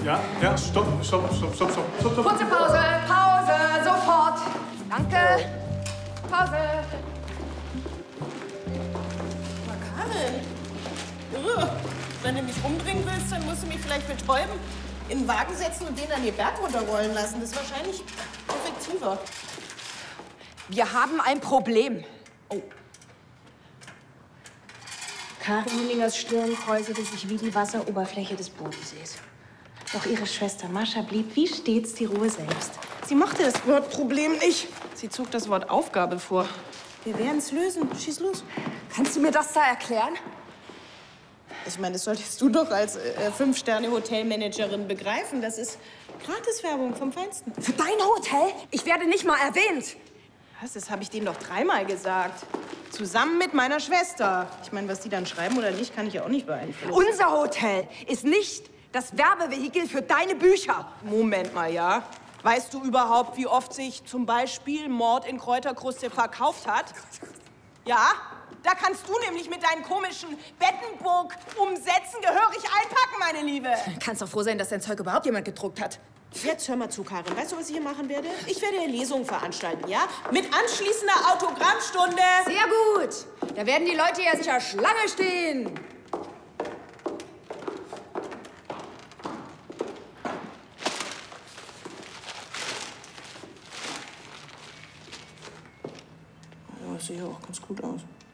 Ja, stopp. Kurze Pause, Pause, sofort. Danke. Pause. Aber Karin, wenn du mich umbringen willst, dann musst du mich vielleicht betäuben, in den Wagen setzen und den dann den Berg runterrollen lassen. Das ist wahrscheinlich effektiver. Wir haben ein Problem. Oh. Karin Millingers Stirn kräuselte sich wie die Wasseroberfläche des Bodensees. Doch ihre Schwester Mascha blieb wie stets die Ruhe selbst. Sie mochte das Wort Problem nicht. Sie zog das Wort Aufgabe vor. Wir werden es lösen. Schieß los. Kannst du mir das da erklären? Ich meine, das solltest du doch als 5-Sterne-Hotelmanagerin begreifen. Das ist Gratiswerbung vom Feinsten. Für dein Hotel? Ich werde nicht mal erwähnt. Was? Das habe ich denen doch 3-mal gesagt. Zusammen mit meiner Schwester. Ich meine, was die dann schreiben oder nicht, kann ich ja auch nicht beeinflussen. Unser Hotel ist nicht das Werbevehikel für deine Bücher. Moment mal, ja? Weißt du überhaupt, wie oft sich zum Beispiel Mord in Kräuterkruste verkauft hat? Ja? Da kannst du nämlich mit deinen komischen Bettenburg-Umsätzen gehörig einpacken, meine Liebe. Kannst doch froh sein, dass dein Zeug überhaupt jemand gedruckt hat. Jetzt hör mal zu, Karin. Weißt du, was ich hier machen werde? Ich werde eine Lesung veranstalten, ja? Mit anschließender Autogrammstunde. Sehr gut. Da werden die Leute ja sicher Schlange stehen. Ja, das sieht ja auch ganz gut aus.